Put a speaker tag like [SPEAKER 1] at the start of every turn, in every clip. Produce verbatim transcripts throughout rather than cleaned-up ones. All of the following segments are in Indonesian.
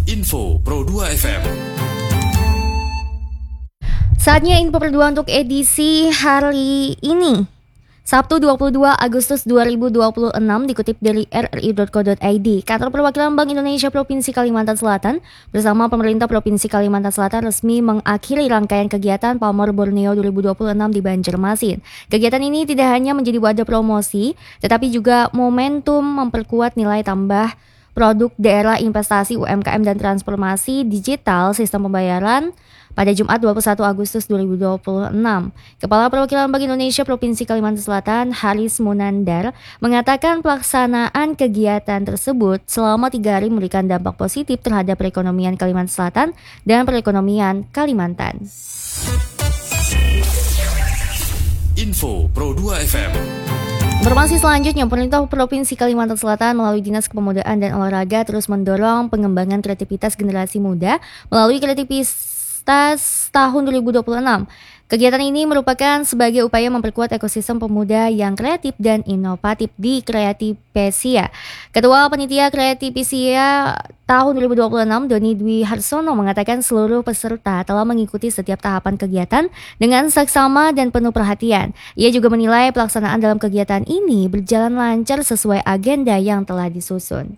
[SPEAKER 1] Info Pro dua F M.
[SPEAKER 2] Saatnya Info Pro dua untuk edisi hari ini, Sabtu dua puluh dua Agustus dua ribu dua puluh enam, dikutip dari r r i dot co dot i d. Kantor Perwakilan Bank Indonesia Provinsi Kalimantan Selatan bersama pemerintah Provinsi Kalimantan Selatan resmi mengakhiri rangkaian kegiatan Pamor Borneo dua ribu dua puluh enam di Banjarmasin. Kegiatan ini tidak hanya menjadi wadah promosi, tetapi juga momentum memperkuat nilai tambah produk daerah, investasi, U M K M, dan transformasi digital sistem pembayaran pada Jumat dua puluh satu Agustus dua ribu dua puluh enam. Kepala Perwakilan Bank Indonesia Provinsi Kalimantan Selatan, Haris Munandar, mengatakan pelaksanaan kegiatan tersebut selama tiga hari memberikan dampak positif terhadap perekonomian Kalimantan Selatan dan perekonomian Kalimantan.
[SPEAKER 1] Info Pro dua F M.
[SPEAKER 2] Informasi selanjutnya, pemerintah Provinsi Kalimantan Selatan melalui Dinas Kepemudaan dan Olahraga terus mendorong pengembangan kreativitas generasi muda melalui kreativitas tahun dua ribu dua puluh enam. Kegiatan ini merupakan sebagai upaya memperkuat ekosistem pemuda yang kreatif dan inovatif di Kreatipesia. Ketua Panitia Kreatipesia tahun dua ribu dua puluh enam, Doni Dwi Harsono, mengatakan seluruh peserta telah mengikuti setiap tahapan kegiatan dengan saksama dan penuh perhatian. Ia juga menilai pelaksanaan dalam kegiatan ini berjalan lancar sesuai agenda yang telah disusun.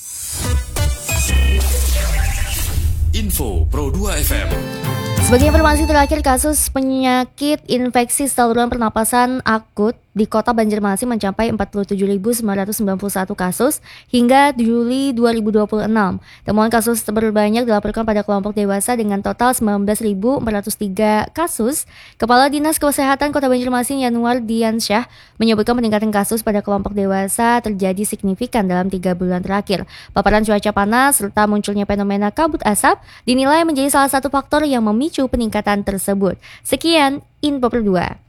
[SPEAKER 1] Info Pro dua F M.
[SPEAKER 2] Sebagai informasi terakhir, kasus penyakit infeksi saluran pernapasan akut di kota Banjarmasin mencapai empat puluh tujuh ribu sembilan ratus sembilan puluh satu kasus hingga Juli dua ribu dua puluh enam. Temuan kasus terbanyak dilaporkan pada kelompok dewasa dengan total sembilan belas ribu empat ratus tiga kasus. Kepala Dinas Kesehatan Kota Banjarmasin, Yanuar Diansyah, menyebutkan peningkatan kasus pada kelompok dewasa terjadi signifikan dalam tiga bulan terakhir. Paparan cuaca panas serta munculnya fenomena kabut asap dinilai menjadi salah satu faktor yang memicu peningkatan tersebut. Sekian Info Pro dua.